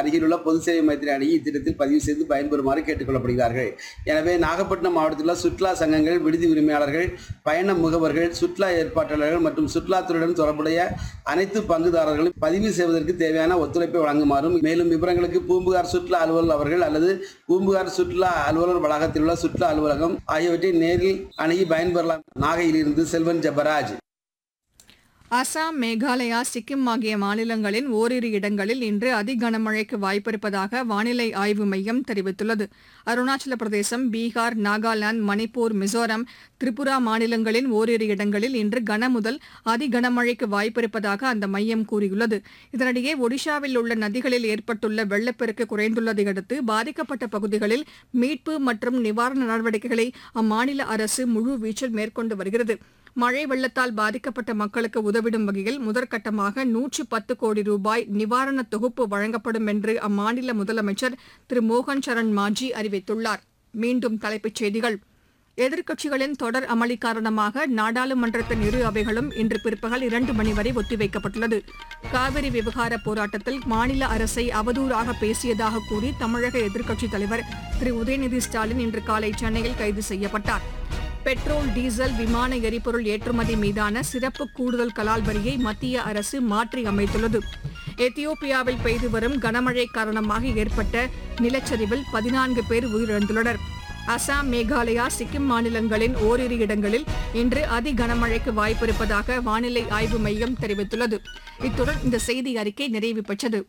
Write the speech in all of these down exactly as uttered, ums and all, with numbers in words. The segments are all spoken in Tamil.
அருகிலுள்ள பொது சேவை மையத்தினை அணுகி இத்திட்டத்தில் பதிவு செய்து பயன்பெறுமாறு கேட்டுக் கொள்ளப்படுகிறார்கள். எனவே நாகப்பட்டினம் மாவட்டத்தில் உள்ள சுற்றுலா சங்கங்கள், விடுதி உரிமையாளர்கள், பயண முகவர்கள், சுற்றுலா ஏற்பாட்டாளர்கள் மற்றும் சுற்றுலாத்துறையுடன் தொடர்புடைய அனைத்து பங்குதாரர்களும் பதிவு செய்வதற்கு தேவையான ஒத்துழைப்பை வழங்குமாறும், மேலும் விவரங்களுக்கு பூம்புகார் சுற்றுலா அலுவலர் அவர்கள் அல்லது பூம்புகார் சுற்றுலா அலுவலர் வளாகத்தில் உள்ள சுற்றுலா அலுவலகம் ஆகியவற்றை நேரில் அணுகி பயன்பெறலாம். நாகையிலிருந்து செல்வன் ஜெபராஜ். அசாம், மேகாலயா, சிக்கிம் ஆகிய மாநிலங்களின் ஓரிரு இடங்களில் இன்று அதி கனமழைக்கு வாய்ப்பிருப்பதாக வானிலை ஆய்வு மையம் தெரிவித்துள்ளது. அருணாச்சல பிரதேசம், பீகார், நாகாலாந்து, மணிப்பூர், மிசோரம், திரிபுரா மாநிலங்களின் ஓரிரு இடங்களில் இன்று கன முதல் அதி கனமழைக்கு வாய்ப்பிருப்பதாக அந்த மையம் கூறியுள்ளது. இதனிடையே ஒடிஷாவில் உள்ள நதிகளில் ஏற்பட்டுள்ள வெள்ளப்பெருக்கு குறைந்துள்ளதை அடுத்து பாதிக்கப்பட்ட பகுதிகளில் மீட்பு மற்றும் நிவாரண நடவடிக்கைகளை அம்மாநில அரசு முழுவீச்சில் மேற்கொண்டு வருகிறது. மழை வெள்ளத்தால் பாதிக்கப்பட்ட மக்களுக்கு உதவிடும் வகையில் முதற்கட்டமாக நூற்று பத்து கோடி ரூபாய் நிவாரண தொகுப்பு வழங்கப்படும் என்று அம்மாநில முதலமைச்சர் திரு மோகன் சரண் மாஜி அறிவித்துள்ளார். மீண்டும் தலைப்புச் செய்திகள். எதிர்க்கட்சிகளின் தொடர் அமளி காரணமாக நாடாளுமன்றத்தின் இரு அவைகளும் இன்று பிற்பகல் இரண்டு மணி வரை ஒத்திவைக்கப்பட்டுள்ளது. காவிரி விவகார போராட்டத்தில் மாநில அரசை அவதூறாக பேசியதாக கூறி தமிழக எதிர்க்கட்சித் தலைவர் திரு உதயநிதி ஸ்டாலின் இன்று காலை சென்னையில் கைது செய்யப்பட்டார். பெட்ரோல், டீசல், விமான எரிபொருள் ஏற்றுமதி மீதான சிறப்பு கூடுதல் கலால் வரியை மத்திய அரசு மாற்றி அமைத்துள்ளது. எத்தியோப்பியாவில் பெய்து வரும் கனமழை காரணமாக ஏற்பட்ட நிலச்சரிவில் பதினான்கு பேர் உயிரிழந்துள்ளனர். அசாம், மேகாலயா, சிக்கிம் மாநிலங்களின் ஓரிரு இடங்களில் இன்று அதி கனமழைக்கு வாய்ப்பிருப்பதாக வானிலை ஆய்வு மையம் தெரிவித்துள்ளது. இத்துடன் இந்த செய்தி அறிக்கை நிறைவு பெற்றது.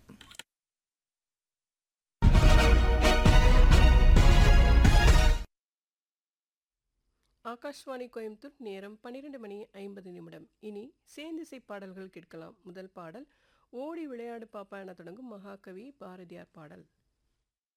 ஆகாஷ்வாணி கோயம்புத்தூர். நேரம் பன்னிரண்டு மணி ஐம்பது நிமிடம். இனி சேர்ந்திசை பாடல்கள் கேட்கலாம். முதல் பாடல் ஓடி விளையாடு பாப்பா என தொடங்கும் மகாகவி பாரதியார் பாடல்.